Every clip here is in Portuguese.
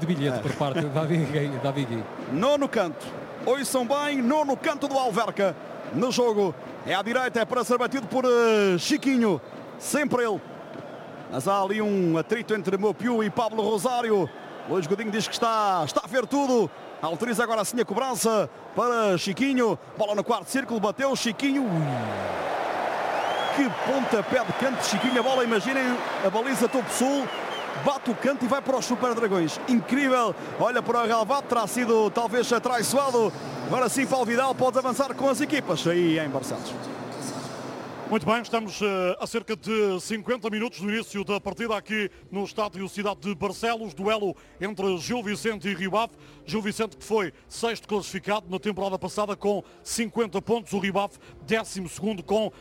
bilhete por parte de Davi Gui. Nono canto, ouçam bem, nono canto do Alverca no jogo. É à direita, é para ser batido por Chiquinho, sempre ele. Mas há ali um atrito entre Mopiu e Pablo Rosário. Luís Godinho diz que está a ver tudo. Autoriza agora sim a cobrança para Chiquinho. Bola no quarto círculo, bateu Chiquinho. Que pontapé de canto de Chiquinho. A bola, imaginem, a baliza topo sul. Bate o canto e vai para os Super Dragões. Incrível. Olha para o relvado, terá sido talvez atraiçoado. Agora sim, Paulo Vidal pode avançar com as equipas aí em Barcelos. Muito bem, estamos a cerca de 50 minutos do início da partida aqui no estádio Cidade de Barcelos, duelo entre Gil Vicente e Rio Ave. Gil Vicente que foi sexto classificado na temporada passada com 50 pontos, o Rio Ave 12º com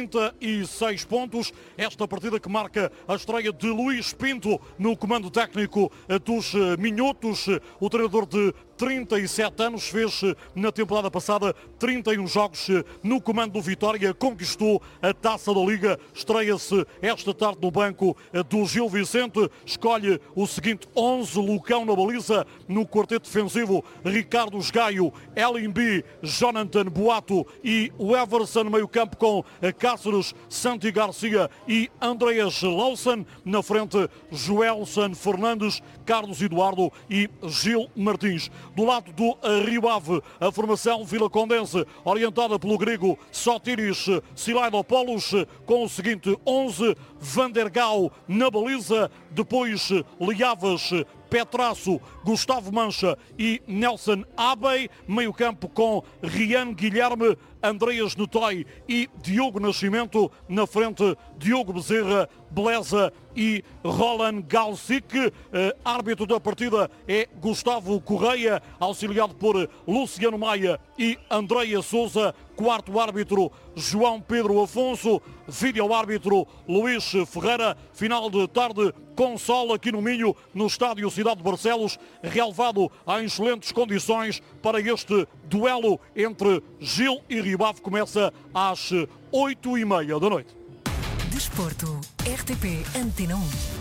36 pontos. Esta partida que marca a estreia de Luís Pinto no comando técnico dos Minhotos. O treinador de 37 anos fez na temporada passada 31 jogos no comando do Vitória, conquistou a Taça da Liga, estreia-se esta tarde no banco do Gil Vicente, escolhe o seguinte 11, Lucão na baliza, no quarteto defensivo Ricardo Gaio, Elimbi, Jonathan Boato e o Everson, meio campo com Cáceres, Santi Garcia e Andreas Lawson, na frente Joelson Fernandes, Carlos Eduardo e Gil Martins. Do lado do Rio Ave, a formação vilacondense, orientada pelo grego Sotiris Silaidopoulos, com o seguinte 11, Vandergal na baliza, depois Liavas, Petraço, Gustavo Mancha e Nelson Abey, meio campo com Rian Guilherme, Andreas Notoy e Diogo Nascimento, na frente Diogo Bezerra, Beleza e Roland Galsic. Árbitro da partida é Gustavo Correia, auxiliado por Luciano Maia e Andreia Souza. Quarto árbitro, João Pedro Afonso. Vídeo-árbitro, Luís Ferreira. Final de tarde com sol aqui no Minho, no estádio Cidade de Barcelos, relevado em excelentes condições para este duelo entre Gil e Rio Ave. Começa às 8h30 da noite. Desporto, RTP Antena 1.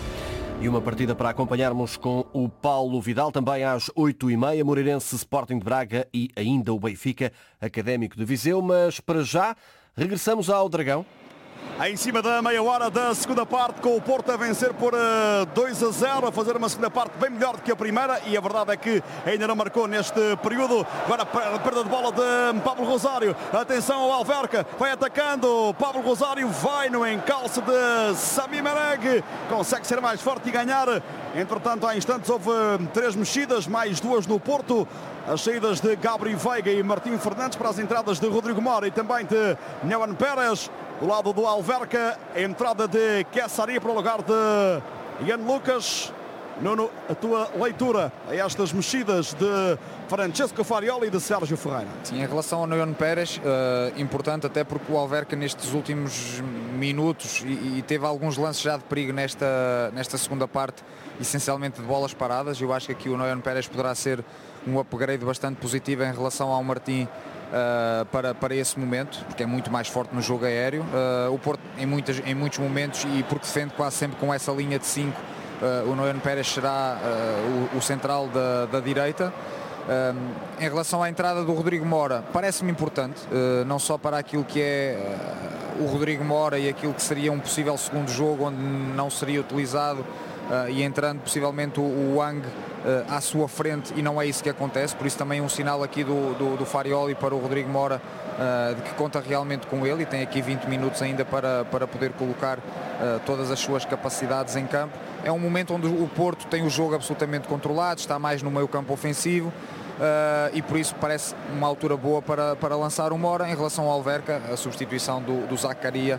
E uma partida para acompanharmos com o Paulo Vidal, também às 8h30, Moreirense, Sporting de Braga e ainda o Benfica, Académico de Viseu. Mas para já, regressamos ao Dragão. Em cima da meia hora da segunda parte, com o Porto a vencer por 2-0, a fazer uma segunda parte bem melhor do que a primeira, e a verdade é que ainda não marcou neste período. Agora a perda de bola de Pablo Rosário, atenção ao Alverca, vai atacando, Pablo Rosário vai no encalço de Sami Mereg, consegue ser mais forte e ganhar. Entretanto, há instantes houve 3 mexidas, mais 2 no Porto. As saídas de Gabriel Veiga e Martim Fernandes para as entradas de Rodrigo Mora e também de Neuan Pérez. Do lado do Alverca, a entrada de Kessari para o lugar de Ian Lucas. Nuno, a tua leitura a estas mexidas de Francesco Farioli e de Sérgio Ferreira? Sim, em relação ao Neuan Pérez, importante até porque o Alverca nestes últimos minutos e teve alguns lances já de perigo nesta segunda parte, essencialmente de bolas paradas. Eu acho que aqui o Neuan Pérez poderá ser um upgrade bastante positivo em relação ao Martim para esse momento, porque é muito mais forte no jogo aéreo. O Porto em muitos momentos, e porque defende quase sempre com essa linha de 5, o Neuan Pérez será o central da direita. Em relação à entrada do Rodrigo Mora, parece-me importante, não só para aquilo que é o Rodrigo Mora e aquilo que seria um possível segundo jogo onde não seria utilizado, e entrando possivelmente o Wang à sua frente, e não é isso que acontece, por isso também um sinal aqui do Farioli para o Rodrigo Mora, de que conta realmente com ele, e tem aqui 20 minutos ainda para poder colocar todas as suas capacidades em campo. É um momento onde o Porto tem o jogo absolutamente controlado, está mais no meio campo ofensivo, e por isso parece uma altura boa para lançar o Mora. Em relação ao Alverca, a substituição do Zaccaria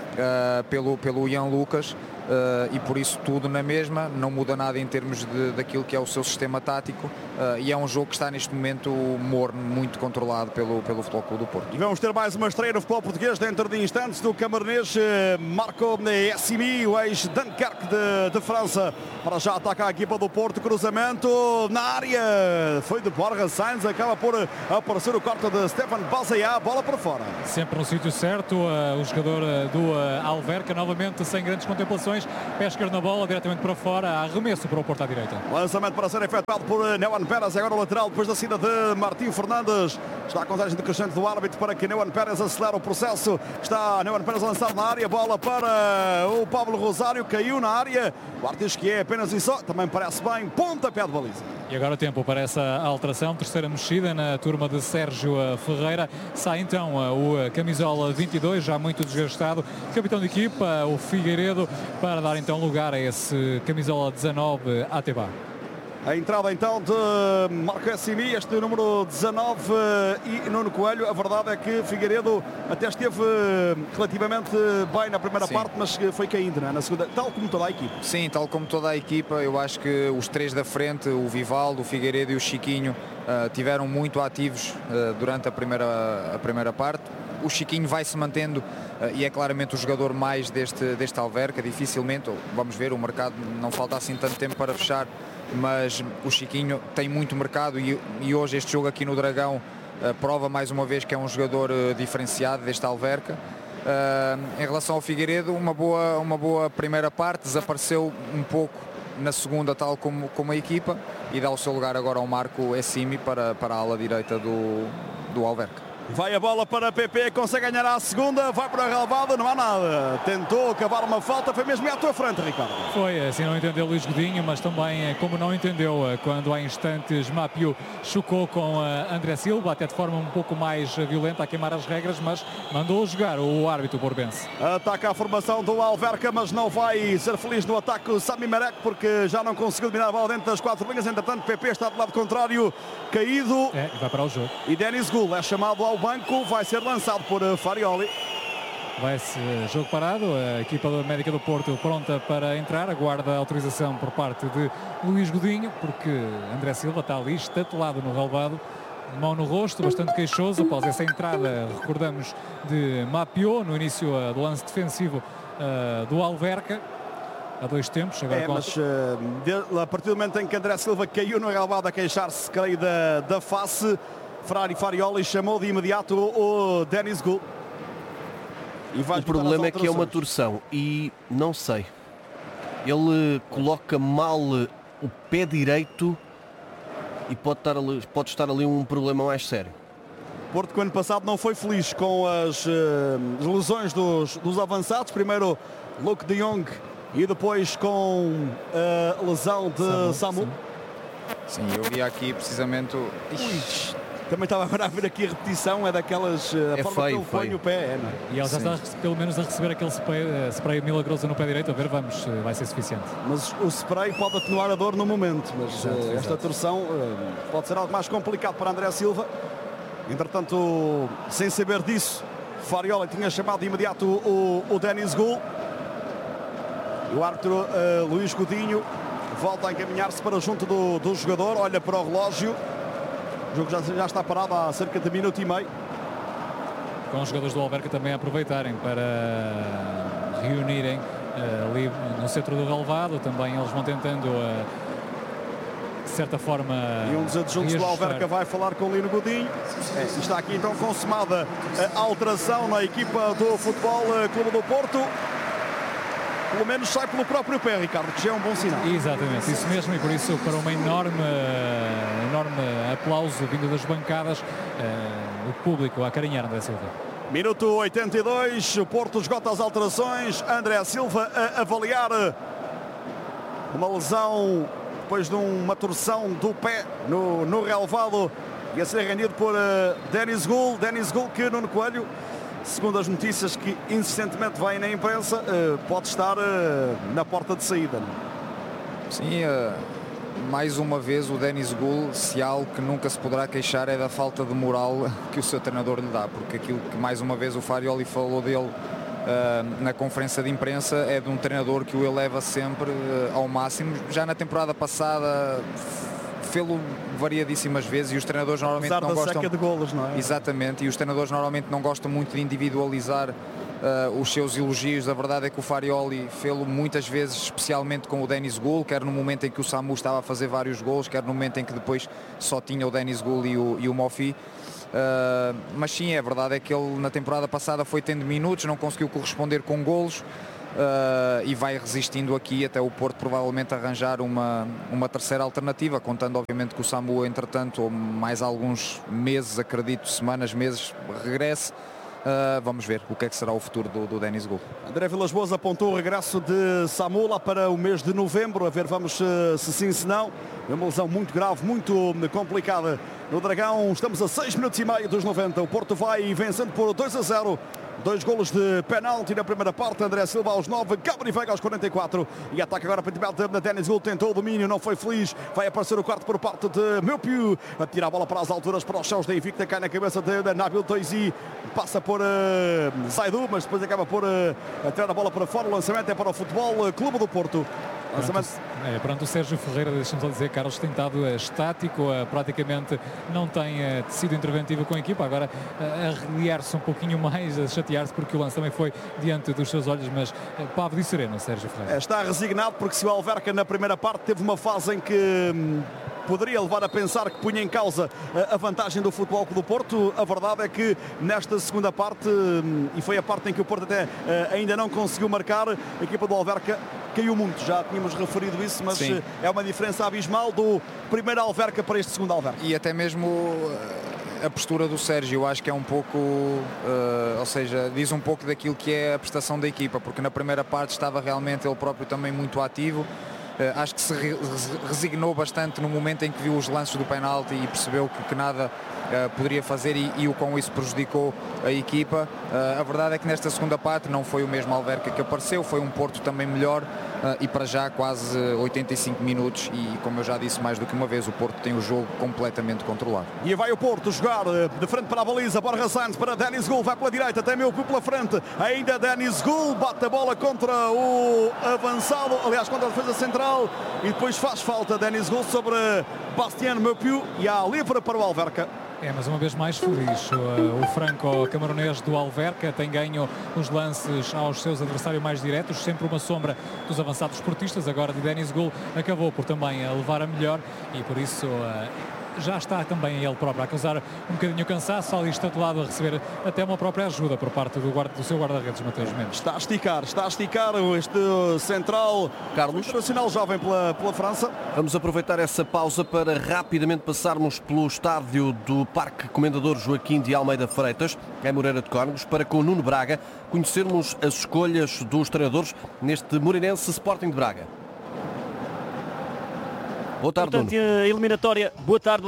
pelo Ian Lucas, e por isso tudo na mesma, não muda nada em termos daquilo que é o seu sistema tático, e é um jogo que está neste momento morno, muito controlado pelo Futebol Clube do Porto. E vamos ter mais uma estreia no futebol português dentro de instantes do camaronês Marco Essimi, o ex-Dunkerque de França. Para já ataca a equipa do Porto, cruzamento na área, foi de Borja Sainz, acaba por aparecer o corte de Stefan Bazaia, bola para fora. Sempre no sítio certo, o jogador do Alverca, novamente sem grandes contemplações. condições, pé esquerdo na bola, diretamente para fora, arremesso para o Porto à direita. Lançamento para ser efetuado por Neuan Pérez, agora o lateral depois da saída de Martim Fernandes. Está a contagem decrescente do árbitro para que Neuan Pérez acelere o processo. Está Neuan Pérez a lançar na área, bola para o Pablo Rosário, caiu na área. O árbitro diz que é apenas e só, também parece bem, pontapé de baliza. E agora tempo para essa alteração, terceira mexida na turma de Sérgio Ferreira. Sai então o camisola 22, já muito desgastado, capitão de equipa, o Figueiredo, para dar então lugar a esse camisola 19, Ateba. A entrada então de Marco Assimi, este número 19 e Nuno Coelho. A verdade é que Figueiredo até esteve relativamente bem na primeira parte, mas foi caindo, não é? Na segunda, tal como toda a equipa. Sim, tal como toda a equipa, eu acho que os três da frente, o Vivaldo, o Figueiredo e o Chiquinho, tiveram muito ativos durante a primeira parte. O Chiquinho vai se mantendo e é claramente o jogador mais deste Alverca. Dificilmente, vamos ver, o mercado não falta assim tanto tempo para fechar, mas o Chiquinho tem muito mercado e hoje este jogo aqui no Dragão prova mais uma vez que é um jogador diferenciado deste Alverca. Em relação ao Figueiredo, uma boa primeira parte, desapareceu um pouco na segunda, tal como a equipa, e dá o seu lugar agora ao Marco Assimi para a ala direita do Alverca. Vai a bola para PP, consegue ganhar a segunda, vai para a relvada, não há nada. Tentou acabar uma falta, foi mesmo à tua frente, Ricardo. Foi, assim não entendeu Luís Godinho, mas também como não entendeu quando há instantes Mapiu chocou com André Silva, até de forma um pouco mais violenta a queimar as regras, mas mandou jogar o árbitro borbense. Ataca a formação do Alverca, mas não vai ser feliz no ataque o Sami Marek, porque já não conseguiu dominar a bola dentro das 4 linhas. Entretanto, PP está do lado contrário, caído. E vai para o jogo. E Denis Gul é chamado ao banco, vai ser lançado por Farioli. Vai-se jogo parado, a equipa médica do Porto pronta para entrar, aguarda a autorização por parte de Luís Godinho, porque André Silva está ali estatelado no relvado, mão no rosto, bastante queixoso após essa entrada, recordamos, de Mapiu no início do lance defensivo do Alverca, há 2 tempos. Agora mas a partir do momento em que André Silva caiu no relvado a queixar-se, creio, da face, Farioli chamou de imediato o Denis Gul. O problema é que é uma torção e não sei. Ele coloca mal o pé direito e pode estar ali um problema mais sério. Porto, que ano passado não foi feliz com as lesões dos avançados. Primeiro Luke de Jong e depois com a lesão de Samu. Sim, eu vi aqui precisamente também estava agora a ver aqui a repetição, é daquelas a forma feio, que ele põe o pé, não é? E ele já está pelo menos a receber aquele spray milagroso no pé direito, a ver, vai ser suficiente. Mas o spray pode atenuar a dor no momento, mas esta torção pode ser algo mais complicado para André Silva. Entretanto, sem saber disso, Farioli tinha chamado de imediato o Denis Gul. E o árbitro Luís Godinho volta a encaminhar-se para junto do jogador, olha para o relógio. O jogo já está parado há cerca de minuto e meio. Com os jogadores do Alverca também a aproveitarem para reunirem ali no centro do relvado. Também eles vão tentando, de certa forma, e um dos adjuntos do Alverca vai falar com o Lino Godinho. Está aqui então consumada a alteração na equipa do Futebol Clube do Porto. Pelo menos sai pelo próprio pé, Ricardo, que já é um bom sinal. Exatamente, isso mesmo, e por isso para uma enorme aplauso vindo das bancadas, o público a acarinhar André Silva. Minuto 82, o Porto esgota as alterações, André Silva a avaliar uma lesão depois de uma torção do pé no relvado e a ser rendido por Denis Gul que Nuno Coelho, segundo as notícias que insistentemente vêm na imprensa, pode estar na porta de saída. Sim, mais uma vez o Denis Gul, se há algo que nunca se poderá queixar é da falta de moral que o seu treinador lhe dá, porque aquilo que mais uma vez o Farioli falou dele na conferência de imprensa é de um treinador que o eleva sempre ao máximo. Já na temporada passada fê-lo variadíssimas vezes e os treinadores normalmente não gostam seca de golos, não é? Exatamente, e os treinadores normalmente não gostam muito de individualizar os seus elogios. A verdade é que o Farioli fê-lo muitas vezes, especialmente com o Denis Gul, quer no momento em que o Samu estava a fazer vários golos, quer no momento em que depois só tinha o Denis Gul e o Mofi. Mas sim, a verdade é que ele na temporada passada foi tendo minutos, não conseguiu corresponder com golos. e vai resistindo aqui até o Porto provavelmente arranjar uma terceira alternativa, contando obviamente que o Samu, entretanto, ou mais alguns meses, acredito, semanas, meses, regresse. Vamos ver o que é que será o futuro do Denis Gol. André Vilas-Boas apontou o regresso de Samu lá para o mês de novembro. A ver, vamos se sim, se não. É uma lesão muito grave, muito complicada no Dragão. Estamos a 6 minutos e meio dos 90. O Porto vai vencendo por 2-0. 2 golos de penalti na primeira parte. André Silva aos 9, Gabri Veiga aos 44. E ataca agora para o Denis Gol. Tentou o domínio, não foi feliz. Vai aparecer o quarto por parte de Meupiu. A tirar a bola para as alturas, para os céus da Invicta. Cai na cabeça de Nabil Toizi. Passa por Zaidu, mas depois acaba por tirar a bola para fora. O lançamento é para o Futebol Clube do Porto. Perante o Sérgio Ferreira, deixa-me só dizer, Carlos tem estado estático, praticamente não tem sido interventivo com a equipa, agora a reliar-se um pouquinho mais, a chatear-se porque o lance também foi diante dos seus olhos, mas pávido e sereno, Sérgio Ferreira. Está resignado porque se o Alverca na primeira parte teve uma fase em que poderia levar a pensar que punha em causa a vantagem do Futebol Clube do Porto. A verdade é que nesta segunda parte, e foi a parte em que o Porto até ainda não conseguiu marcar, a equipa do Alverca caiu muito, já tínhamos referido isso, mas sim, é uma diferença abismal do primeiro Alverca para este segundo Alverca. E até mesmo a postura do Sérgio, eu acho que é um pouco, ou seja, diz um pouco daquilo que é a prestação da equipa, porque na primeira parte estava realmente ele próprio também muito ativo. Acho que se resignou bastante no momento em que viu os lances do penalti e percebeu que nada poderia fazer e com isso prejudicou a equipa. A verdade é que nesta segunda parte não foi o mesmo Alverca que apareceu, foi um Porto também melhor e para já quase 85 minutos e, como eu já disse mais do que uma vez, o Porto tem o jogo completamente controlado. E vai o Porto jogar de frente para a baliza, Borja Sainz para Denis Gol, vai pela direita, até Meupiu pela frente, ainda Denis Gol, bate a bola contra o avançado, aliás contra a defesa central, e depois faz falta Denis Gol sobre Bastien Meupiu e há livre para o Alverca. Mas uma vez mais feliz, o franco-camaronês do Alverca tem ganho os lances aos seus adversários mais diretos, sempre uma sombra dos avançados esportistas, agora de Denis Gol acabou por também levar a melhor e por isso já está também ele próprio a causar um bocadinho o cansaço, ali estatelado a receber até uma própria ajuda por parte do seu guarda-redes, Mateus Mendes. Está a esticar este central, Carlos, internacional jovem pela França. Vamos aproveitar essa pausa para rapidamente passarmos pelo estádio do Parque Comendador Joaquim de Almeida Freitas, em Moreira de Cónegos, para com o Nuno Braga conhecermos as escolhas dos treinadores neste Moreirense Sporting de Braga. Boa tarde, importante eliminatória. Boa tarde.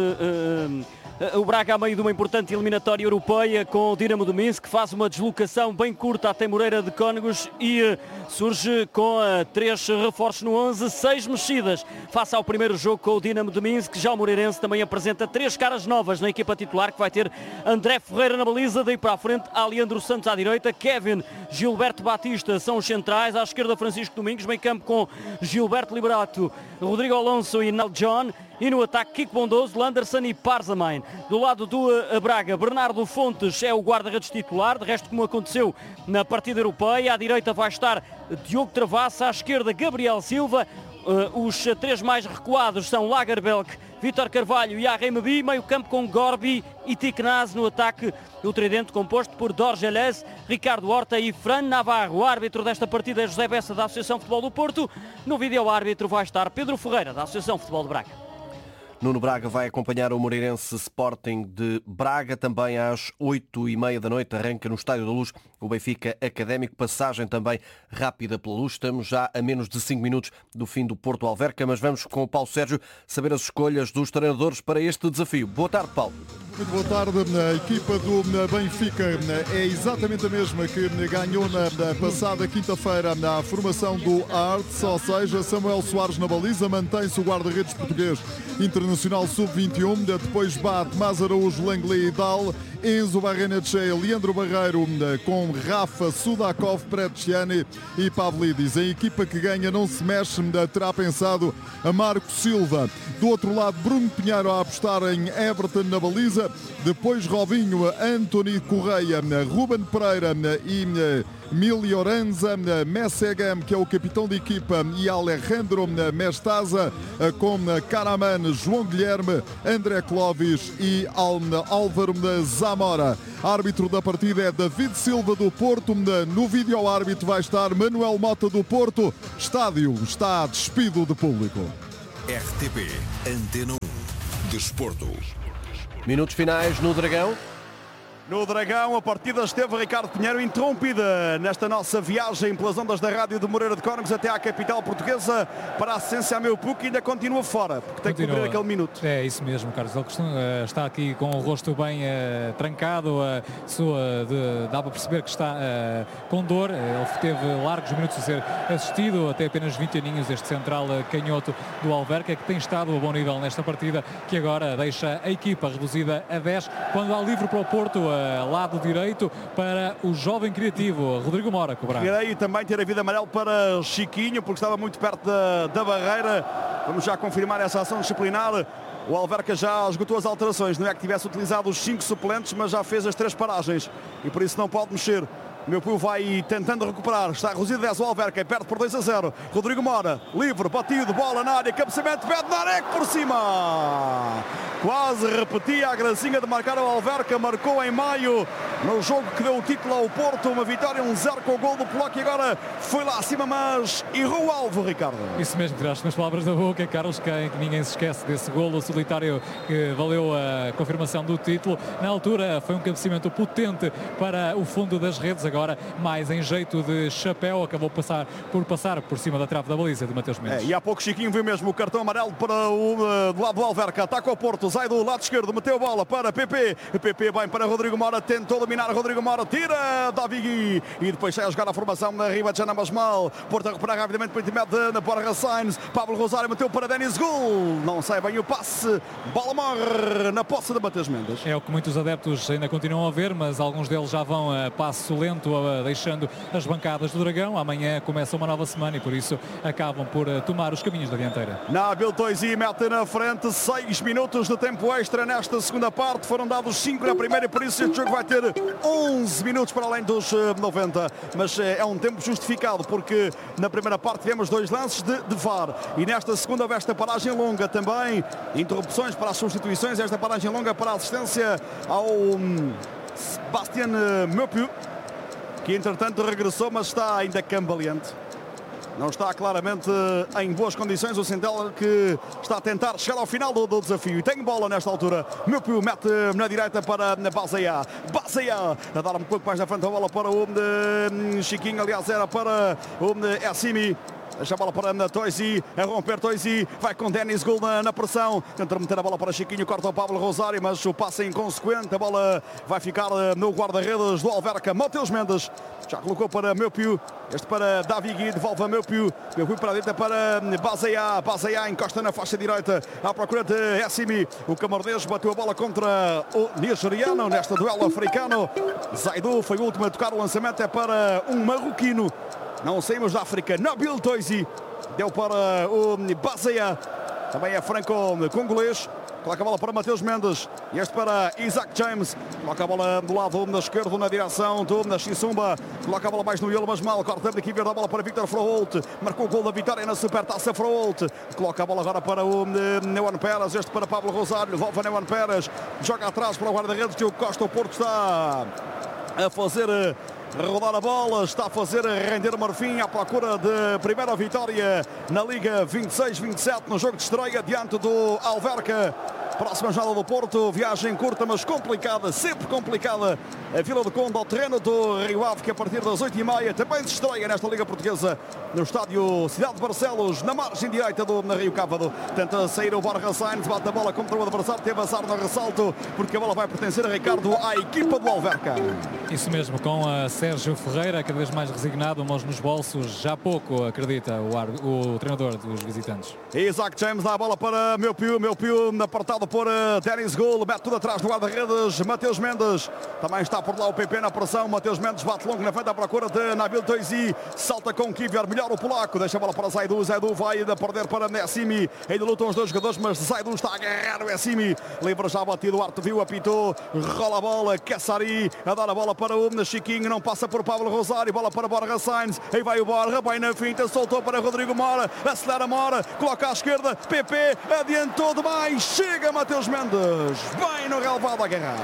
O Braga a meio de uma importante eliminatória europeia com o Dinamo de Minsk, que faz uma deslocação bem curta até Moreira de Cónegos e surge com 3 reforços no 11, 6 mexidas face ao primeiro jogo com o Dinamo de Minsk. Já o Moreirense também apresenta 3 caras novas na equipa titular, que vai ter André Ferreira na baliza, daí para a frente Leandro Santos à direita, Kevin, Gilberto Batista são os centrais, à esquerda Francisco Domingos, meio campo com Gilberto Liberato, Rodrigo Alonso e Nel John. E no ataque, Kiko Bondoso, Landerson e Parzamain. Do lado do Braga, Bernardo Fontes é o guarda-redes titular, de resto como aconteceu na partida europeia. À direita vai estar Diogo Travassa, à esquerda Gabriel Silva. Os 3 mais recuados são Lagerbelk, Vítor Carvalho e Arrembi, meio campo com Gorbi e Tiknaz. No ataque, o tridente composto por Dorgelés, Ricardo Horta e Fran Navarro. O árbitro desta partida é José Bessa, da Associação Futebol do Porto. No vídeo árbitro vai estar Pedro Ferreira, da Associação Futebol de Braga. Nuno Braga vai acompanhar o Moreirense Sporting de Braga, também às 8h30 da noite, arranca no Estádio da Luz o Benfica Académico, passagem também rápida pela Luz. Estamos já a menos de 5 minutos do fim do Porto Alverca, mas vamos com o Paulo Sérgio saber as escolhas dos treinadores para este desafio. Boa tarde, Paulo. Muito boa tarde. A equipa do Benfica é exatamente a mesma que ganhou na passada quinta-feira na formação do Arts, ou seja, Samuel Soares na baliza, mantém-se o guarda-redes português internacional sub-21, depois bate Tomás Araújo, Langley e Dal, Enzo Barrenetxea, Leandro Barreiro com Rafa Sudakov, Pretziani e Pavlidis. A equipa que ganha não se mexe, terá pensado a Marco Silva. Do outro lado, Bruno Pinheiro a apostar em Everton na baliza, depois Robinho, Anthony Correia, Ruben Pereira e Milioranza, Messegam, que é o capitão de equipa, e Alejandro Mestaza, com Karaman, João Guilherme, André Clovis e Álvaro Zamora. Árbitro da partida é David Silva do Porto. No vídeo árbitro vai estar Manuel Mota do Porto. Estádio está despido de público. RTP Antena 1 Desporto. Minutos finais no Dragão. No Dragão, a partida esteve, Ricardo Pinheiro, interrompida nesta nossa viagem pelas ondas da rádio de Moreira de Cónegos até à capital portuguesa para a assistência a meu PUC, ainda continua fora, porque tem que cumprir aquele minuto. É isso mesmo, Carlos. Ele está aqui com o rosto bem trancado, dá para perceber que está com dor. Ele teve largos minutos a ser assistido, até apenas 20 aninhos, este central canhoto do Alverca, que tem estado a bom nível nesta partida, que agora deixa a equipa reduzida a 10, quando há livre para o Porto, lado direito, para o jovem criativo Rodrigo Mora cobrar. Queria também ter havido amarelo para Chiquinho, porque estava muito perto da barreira. Vamos já confirmar essa ação disciplinar. O Alverca já esgotou as alterações, não é que tivesse utilizado os 5 suplentes, mas já fez as 3 paragens e por isso não pode mexer. Meu Pio vai tentando recuperar, está reduzido 10 o Alverca e perde por 2-0. Rodrigo Mora, livre, batido, bola na área, cabeceamento, Bednarek por cima. Quase repetia a gracinha de marcar o Alverca, marcou em maio no jogo que deu o título ao Porto, uma vitória 1-0 com o gol do Poloc, e agora foi lá acima, mas errou o alvo, Ricardo. Isso mesmo, tiraste nas palavras da boca, Carlos, que ninguém se esquece desse golo solitário que valeu a confirmação do título. Na altura foi um cabeceamento potente para o fundo das redes, agora mais em jeito de chapéu, acabou por passar por cima da trave da baliza de Mateus Mendes. E há pouco Chiquinho viu mesmo o cartão amarelo para do lado do Alverca, ataca o Porto, sai do lado esquerdo, meteu a bola para PP, PP bem para Rodrigo Mora, tentou dominar Rodrigo Mora, tira Davigui e depois sai a jogar a formação na Riba de Jana Basmal. Porto a recuperar rapidamente para o intermédio de Borja Sainz, Pablo Rosário meteu para Denis Gul, não sai bem o passe, bola morre na posse de Mateus Mendes. É o que muitos adeptos ainda continuam a ver, mas alguns deles já vão a passo lento, deixando as bancadas do Dragão. Amanhã começa uma nova semana e por isso acabam por tomar os caminhos da dianteira. Nabil Toisi mete na frente, 6 minutos de tempo extra nesta segunda parte, foram dados 5 na primeira e por isso este jogo vai ter 11 minutos para além dos 90, mas é um tempo justificado porque na primeira parte tivemos 2 lances de VAR e nesta segunda houve esta paragem longa também, interrupções para as substituições, esta paragem longa para a assistência ao Sebastian Meupiu, que entretanto regressou, mas está ainda cambaleante. Não está claramente em boas condições o central, que está a tentar chegar ao final do desafio. E tem bola nesta altura. Meupiu mete na direita para Bazeia. Bazeia a dar um pouco mais na frente a bola para o Chiquinho. Aliás, era para o Essimi. Deixa a bola para Toisi, a romper Toisi, vai com Denis Gul na pressão, tenta meter a bola para Chiquinho, corta o Pablo Rosário, mas o passe é inconsequente, a bola vai ficar no guarda-redes do Alverca, Mateus Mendes, já colocou para Meupiu, este para Davigui, devolve a Meupiu, Meupiu para a direita para Bazeia, Bazeia encosta na faixa direita, à procura de Essimi, o camaronês bateu a bola contra o nigeriano, neste duelo africano, Zaidu foi o último a tocar, o lançamento é para um marroquino. Não saímos da África, Nabil Toisi deu para o Bazeia, também é franco-congolês, coloca a bola para Mateus Mendes, e este para Isaac James, coloca a bola do lado esquerdo na direção do Xisumba, coloca a bola mais no Iolo, mas mal, corta aqui, verde a bola para Victor Froholt, marcou o gol da vitória na Supertaça Froholt, coloca a bola agora para o Neuan Pérez, este para Pablo Rosário, devolve a Neuan Pérez, joga atrás para o guarda-redes, que o Costa, o Porto está a fazer rodar a bola, está a fazer render Marfim à procura de primeira vitória na Liga 26-27 no jogo de estreia diante do Alverca. Próxima jornada do Porto, viagem curta mas complicada, sempre complicada, a Vila do Conde ao terreno do Rio Ave, que a partir das 8h30 também se estreia nesta Liga Portuguesa no estádio Cidade de Barcelos, na margem direita do Rio Cávado. Tenta sair o Borja Sainz, bate a bola contra o adversário, teve azar no ressalto, porque a bola vai pertencer a Ricardo, à equipa do Alverca. Isso mesmo, com a Sérgio Ferreira cada vez mais resignado, mãos nos bolsos, já pouco acredita o treinador dos visitantes. Isaac James dá a bola para Meupiu, Meupiu apartado Lançado por Denis Gul, mete tudo atrás do guarda-redes Mateus Mendes. Também está por lá o PP na pressão. Mateus Mendes bate longo na frente à procura de Nabil Toizi. Salta com Kivior, melhor o polaco. Deixa a bola para Zaidu. Zaidu vai ainda perder para Nessimi. Ainda lutam os dois jogadores, mas Zaidu está a agarrar o Nessimi. Livre já batido, o Arte viu, apitou. Rola a bola, Kessari a dar a bola para o Chiquinho. Não passa por Pablo Rosário. Bola para Borja Sainz. Aí vai o Borja, bem na finta. Soltou para Rodrigo Mora. Acelera Mora. Coloca à esquerda. PP adiantou demais. Chega Mateus Mendes. Bem no relevado a agarrar.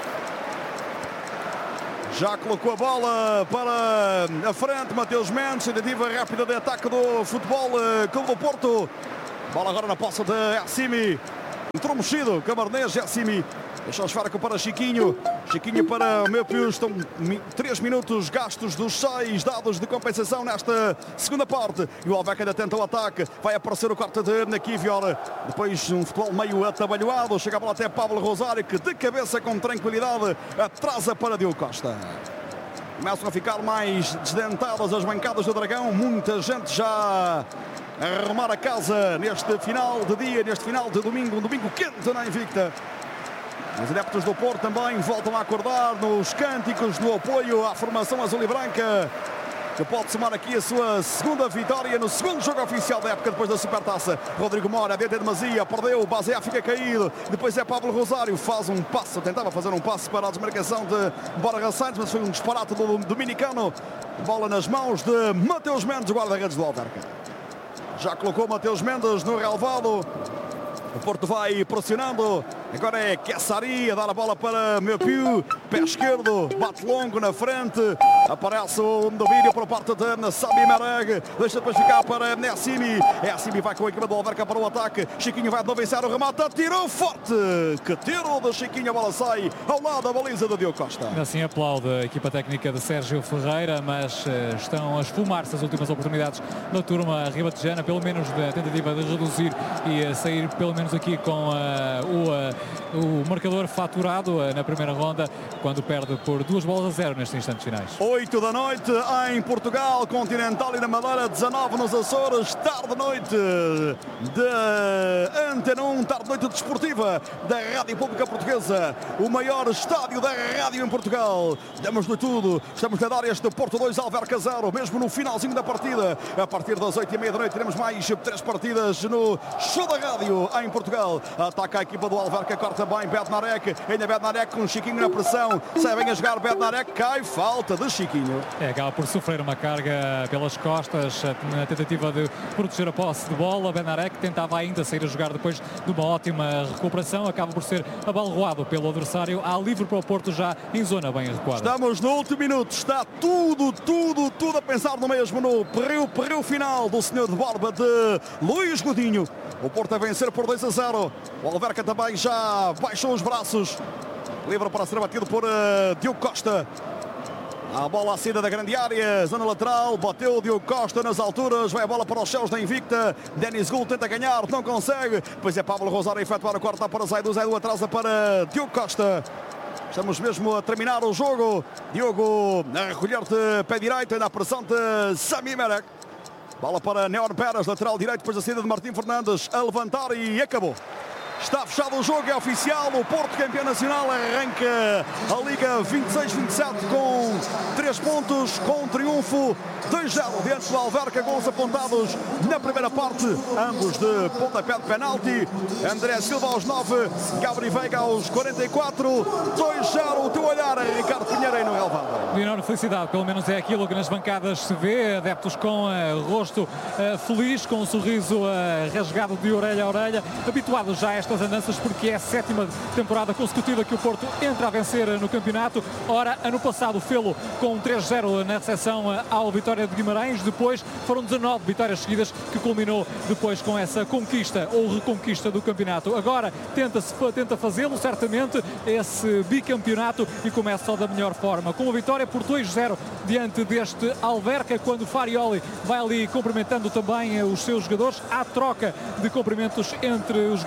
Já colocou a bola para a frente, Mateus Mendes, tentativa rápida de ataque do Futebol Clube do Porto. Bola agora na posse de Assimi. Entrou mexido, Camarnês, Assimi. Deixa o esférico para Chiquinho. Chiquinho para o meu Pius. Estão 3 minutos gastos dos 6 dados de compensação nesta segunda parte. E o Alverca ainda tenta o ataque. Vai aparecer o quarto de Kivior. Depois um futebol meio atabalhoado. Chega a bola até Pablo Rosário, que de cabeça com tranquilidade atrasa para Diogo Costa. Começam a ficar mais desdentadas as bancadas do Dragão. Muita gente já a arrumar a casa neste final de dia, neste final de domingo. Um domingo quente na Invicta. Os adeptos do Porto também voltam a acordar nos cânticos no apoio à formação azul e branca, que pode somar aqui a sua segunda vitória no segundo jogo oficial da época depois da Supertaça. Rodrigo Mora, dentro de demasia, perdeu, o Bazea fica caído. Depois é Pablo Rosário, faz um passo, tentava fazer um passo para a desmarcação de Borja Sainz, mas foi um disparate do dominicano. Bola nas mãos de Mateus Mendes, guarda-redes do Alverca. Já colocou Mateus Mendes no relevado. O Porto vai pressionando. Agora é Kessari a dar a bola para meu Piu. Pé esquerdo, bate longo na frente. Aparece o domínio por parte de Sami Mereg. Deixa depois ficar para Nessimi. Nessimi vai com a equipa do Alverca para o ataque. Chiquinho vai de novo vencer o remate. Tirou forte. Que tiro de Chiquinho. A bola sai ao lado da baliza de Diogo Costa. Assim aplaude a equipa técnica de Sérgio Ferreira, mas estão a esfumar-se as últimas oportunidades da turma ribatejana, pelo menos da tentativa de reduzir e sair pelo menos aqui com o marcador faturado na primeira ronda, quando perde por 2-0 nestes instantes finais. 8 da noite em Portugal, Continental e na Madeira, 19 nos Açores, tarde-noite de Antena 1, tarde-noite desportiva da Rádio Pública Portuguesa, o maior estádio da rádio em Portugal. Damos-lhe tudo, estamos a dar este Porto 2, Alverca 0, mesmo no finalzinho da partida. A partir das 8h30 da noite teremos mais 3 partidas no show da rádio em Portugal. Ataca a equipa do Alverca, corta bem Bednarek, ainda Bednarek com Chiquinho na pressão, sai bem a jogar Bednarek, cai, falta de Chiquinho. Acaba por sofrer uma carga pelas costas na tentativa de proteger a posse de bola. Bednarek tentava ainda sair a jogar depois de uma ótima recuperação, acaba por ser abalroado pelo adversário. Há livre para o Porto já em zona bem recuada. Estamos no último minuto, está tudo a pensar no mesmo, no perril final do senhor de barba de Luís Godinho. O Porto a vencer por 2-0. O Alverca também já baixou os braços. Livre para ser batido por Diogo Costa. A bola à saída da grande área, zona lateral, bateu o Diogo Costa nas alturas, vai a bola para os céus da Invicta. Denis Gul tenta ganhar, não consegue. Depois é Pablo Rosário a efetuar a corta para Zaidu. Zaidu atrasa para Diogo Costa. Estamos mesmo a terminar o jogo. Diogo a recolher-te pé direito, ainda a pressão de Sami Merek. Bola para Neon Pérez, lateral direito, depois da saída de Martim Fernandes, a levantar e acabou. Está fechado o jogo, é oficial. O Porto, campeão nacional, arranca a Liga 26-27 com 3 pontos, com um triunfo 2-0 diante do Alverca, gols apontados na primeira parte, ambos de pontapé de penalti. André Silva aos 9, Gabri Veiga aos 44, 2-0. O teu olhar, Ricardo Pinheiro, no relevado. De enorme felicidade, pelo menos é aquilo que nas bancadas se vê, adeptos com rosto feliz, com um sorriso rasgado de orelha a orelha, habituados já a estas andanças, porque é a 7ª temporada consecutiva que o Porto entra a vencer no campeonato. Ora, ano passado fê-lo com um 3-0 na recepção ao Vitória de Guimarães, depois foram 19 vitórias seguidas, que culminou depois com essa conquista ou reconquista do campeonato. Agora tenta fazê-lo certamente esse bicampeonato e começa só da melhor forma, com a vitória por 2-0 diante deste Alverca, quando Farioli vai ali cumprimentando também os seus jogadores. Há troca de cumprimentos entre os jogadores, tanto de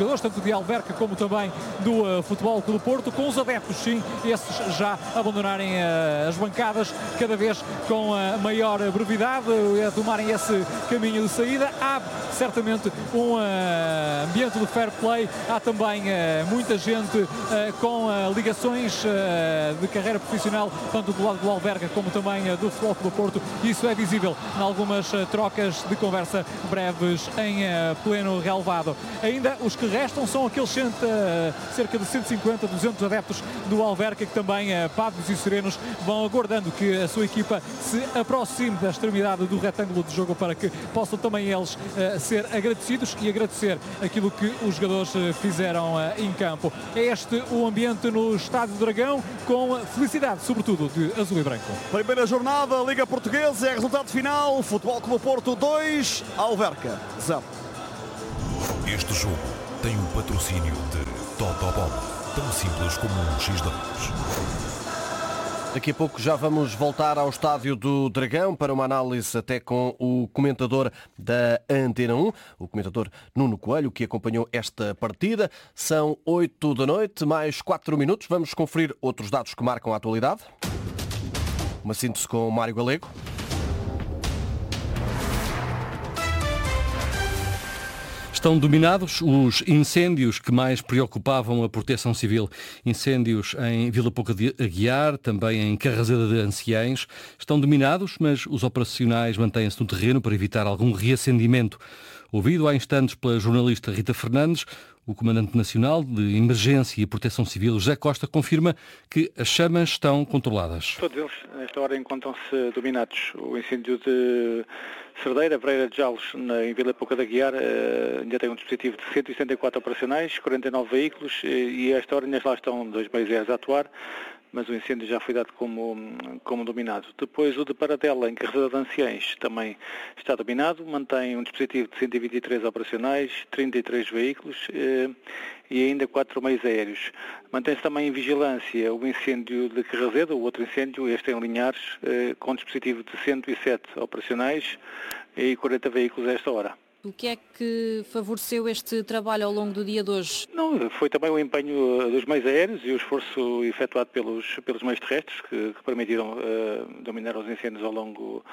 de Alverca como também do Futebol Clube do Porto, com os adeptos, sim, esses já abandonarem as bancadas cada vez com maior brevidade, a tomarem esse caminho de saída. Há certamente um ambiente de fair play, há também muita gente com ligações de carreira profissional, tanto do lado do Alverca como também do Futebol Clube do Porto. Isso é visível em algumas trocas de conversa breves em pleno relevado. Ainda os que restam são aqueles cerca de 150, 200 adeptos do Alverca que também, pávidos e serenos, vão aguardando que a sua equipa se aproxime da extremidade do retângulo de jogo para que possam também eles ser agradecidos e agradecer aquilo que os jogadores fizeram em campo. É este o ambiente no Estádio do Dragão, com felicidade, sobretudo, de azul e branco. Primeira jornada, Liga Portuguesa, é resultado final, Futebol Clube Porto 2, Alverca 0. Este jogo tem o patrocínio de Totobola, tão simples como um X2. Daqui a pouco já vamos voltar ao Estádio do Dragão para uma análise até com o comentador da Antena 1, o comentador Nuno Coelho, que acompanhou esta partida. São 8 da noite, mais 4 minutos. Vamos conferir outros dados que marcam a atualidade. Uma síntese com o Mário Galego. Estão dominados os incêndios que mais preocupavam a Proteção Civil. Incêndios em Vila Pouca de Aguiar, também em Carraseda de Anciães. Estão dominados, mas os operacionais mantêm-se no terreno para evitar algum reacendimento. Ouvido há instantes pela jornalista Rita Fernandes, o Comandante Nacional de Emergência e Proteção Civil, José Costa, confirma que as chamas estão controladas. Todos eles, nesta hora, encontram-se dominados. O incêndio de Cerdeira, Breira de Jalos, em Vila Pouca de Aguiar, ainda tem um dispositivo de 174 operacionais, 49 veículos, e a esta hora ainda lá estão 2 BZs a atuar, mas o incêndio já foi dado como dominado. Depois o de Paradela, em Carreira de Anciães, também está dominado, mantém um dispositivo de 123 operacionais, 33 veículos e ainda 4 meios aéreos. Mantém-se também em vigilância o incêndio de Carraseda, o outro incêndio, este em Linhares, com um dispositivo de 107 operacionais e 40 veículos a esta hora. O que é que favoreceu este trabalho ao longo do dia de hoje? Não, foi também o empenho dos meios aéreos e o esforço efetuado pelos meios terrestres que permitiram dominar os incêndios ao longo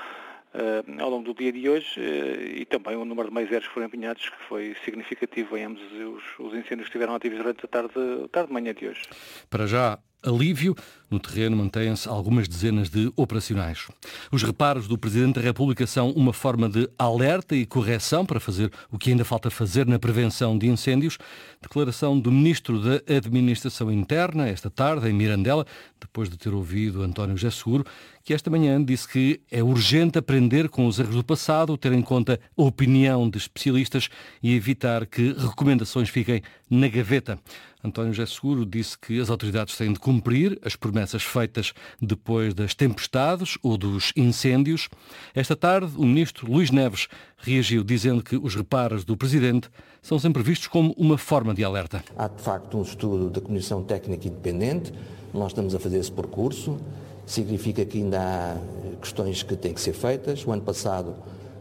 do dia de hoje, e também o número de meios aéreos que foram empenhados, que foi significativo em ambos os incêndios que estiveram ativos durante a tarde de manhã de hoje. Para já, alívio. No terreno mantêm-se algumas dezenas de operacionais. Os reparos do Presidente da República são uma forma de alerta e correção para fazer o que ainda falta fazer na prevenção de incêndios. Declaração do Ministro da Administração Interna, esta tarde, em Mirandela, depois de ter ouvido António José Seguro, que esta manhã disse que é urgente aprender com os erros do passado, ter em conta a opinião de especialistas e evitar que recomendações fiquem na gaveta. António José Seguro disse que as autoridades têm de cumprir as promessas feitas depois das tempestades ou dos incêndios. Esta tarde, o ministro Luís Neves reagiu dizendo que os reparos do Presidente são sempre vistos como uma forma de alerta. Há, de facto, um estudo da Comissão Técnica Independente. Nós estamos a fazer esse percurso. Significa que ainda há questões que têm que ser feitas. O ano passado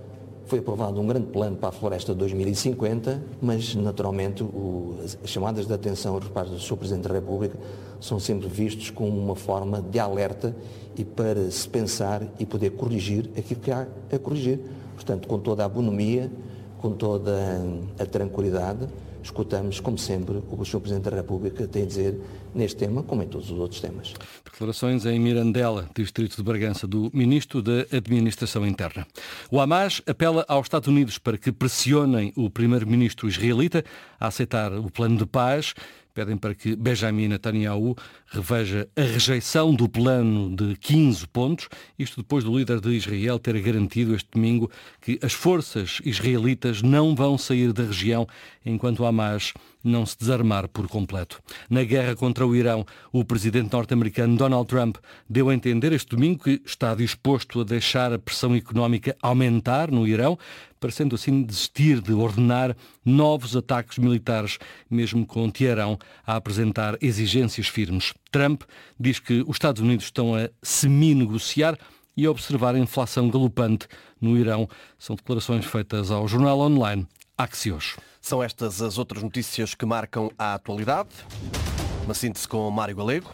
foi aprovado um grande plano para a Floresta 2050, mas, naturalmente, as chamadas de atenção aos reparos do Sr. Presidente da República são sempre vistos como uma forma de alerta e para se pensar e poder corrigir aquilo que há a corrigir. Portanto, com toda a bonomia, com toda a tranquilidade, escutamos, como sempre, o Sr. Presidente da República tem a dizer neste tema, como em todos os outros temas. Declarações em Mirandela, distrito de Bragança, do Ministro da Administração Interna. O Hamas apela aos Estados Unidos para que pressionem o primeiro-ministro israelita a aceitar o plano de paz. Pedem para que Benjamin Netanyahu reveja a rejeição do plano de 15 pontos, isto depois do líder de Israel ter garantido este domingo que as forças israelitas não vão sair da região enquanto o Hamas não se desarmar por completo. Na guerra contra o Irão, o presidente norte-americano Donald Trump deu a entender este domingo que está disposto a deixar a pressão económica aumentar no Irão, parecendo assim desistir de ordenar novos ataques militares, mesmo com Teherão a apresentar exigências firmes. Trump diz que os Estados Unidos estão a semi-negociar e a observar a inflação galopante no Irão. São declarações feitas ao jornal online Axios. São estas as outras notícias que marcam a atualidade. Uma síntese com Mário Galego.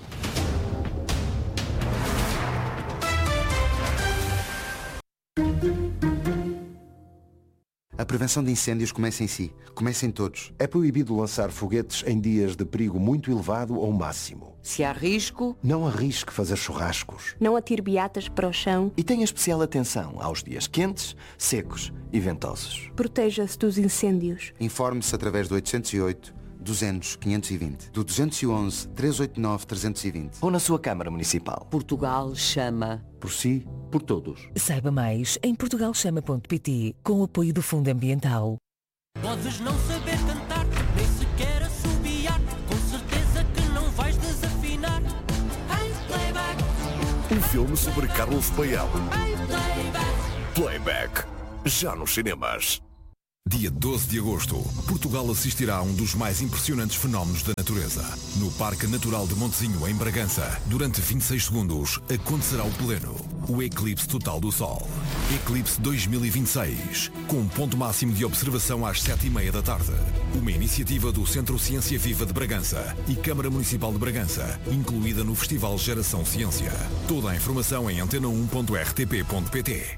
A prevenção de incêndios começa em si. Começa em todos. É proibido lançar foguetes em dias de perigo muito elevado ou máximo. Se há risco, não arrisque fazer churrascos. Não atire beatas para o chão. E tenha especial atenção aos dias quentes, secos e ventosos. Proteja-se dos incêndios. Informe-se através do 808 200 520, do 211 389 320 ou na sua Câmara Municipal. Portugal chama. Por si, por todos. Saiba mais em portugalchama.pt, com o apoio do Fundo Ambiental. Podes não saber cantar, nem sequer assobiar, com certeza que não vais desafinar. Hey, playback. Um filme sobre Carlos Paião. Hey, playback. Já nos cinemas. Dia 12 de agosto, Portugal assistirá a um dos mais impressionantes fenómenos da natureza. No Parque Natural de Montezinho, em Bragança, durante 26 segundos, acontecerá o pleno, o eclipse total do Sol. Eclipse 2026, com um ponto máximo de observação às 7h30 da tarde. Uma iniciativa do Centro Ciência Viva de Bragança e Câmara Municipal de Bragança, incluída no Festival Geração Ciência. Toda a informação em antena1.rtp.pt.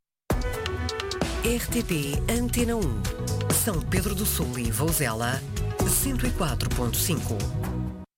RTP Antena 1, São Pedro do Sul e Vouzela, 104.5.